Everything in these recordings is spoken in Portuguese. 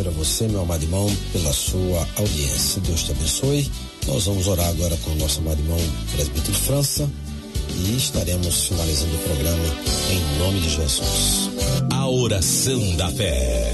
a você, meu amado irmão, pela sua audiência. Deus te abençoe. Nós vamos orar agora com o nosso amado irmão presbítero França e estaremos finalizando o programa em nome de Jesus. A oração da fé.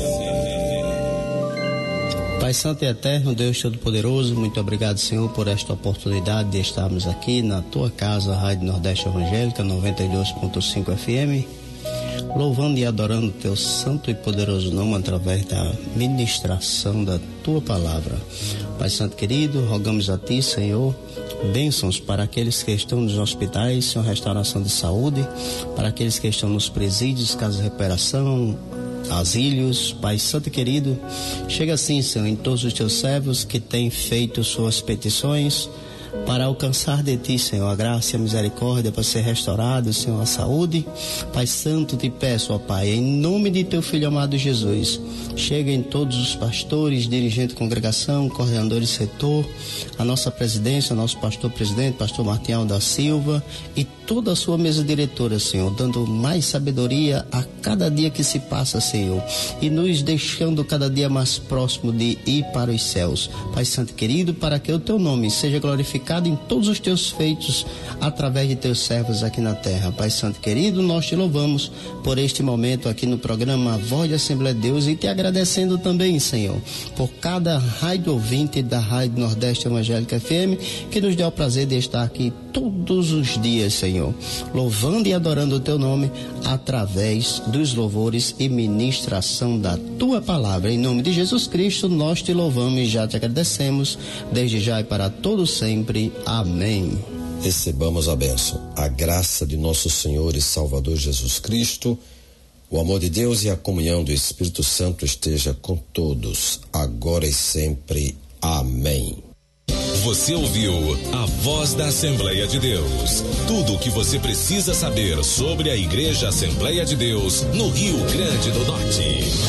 Pai Santo e Eterno, Deus Todo-Poderoso, muito obrigado, Senhor, por esta oportunidade de estarmos aqui na Tua casa, Rádio Nordeste Evangélica 92.5 FM, louvando e adorando Teu santo e poderoso nome através da ministração da Tua palavra. Pai Santo querido, rogamos a Ti, Senhor, bênçãos para aqueles que estão nos hospitais, Senhor, restauração de saúde, para aqueles que estão nos presídios, casas de recuperação, asílios. Pai Santo querido, chega assim, Senhor, em todos os Teus servos que têm feito suas petições para alcançar de Ti, Senhor, a graça e a misericórdia para ser restaurado, Senhor, a saúde. Pai Santo, te peço, ó Pai, em nome de Teu Filho amado Jesus, chega em todos os pastores, dirigentes de congregação, coordenadores de setor, a nossa presidência, nosso pastor-presidente, pastor Martinho da Silva e toda a sua mesa diretora, Senhor, dando mais sabedoria a cada dia que se passa, Senhor, e nos deixando cada dia mais próximo de ir para os céus. Pai Santo querido, para que o Teu nome seja glorificado em todos os Teus feitos através de Teus servos aqui na terra. Pai Santo querido, nós Te louvamos por este momento aqui no programa A Voz da Assembleia de Deus e Te agradecendo também, Senhor, por cada rádio ouvinte da Rádio Nordeste Evangélica FM que nos deu o prazer de estar aqui todos os dias, Senhor, louvando e adorando o Teu nome através dos louvores e ministração da Tua palavra. Em nome de Jesus Cristo, nós Te louvamos e já Te agradecemos, desde já e para todo sempre. Amém. Recebamos a bênção, a graça de nosso Senhor e Salvador Jesus Cristo, o amor de Deus e a comunhão do Espírito Santo esteja com todos, agora e sempre. Amém. Você ouviu a Voz da Assembleia de Deus. Tudo o que você precisa saber sobre a Igreja Assembleia de Deus no Rio Grande do Norte.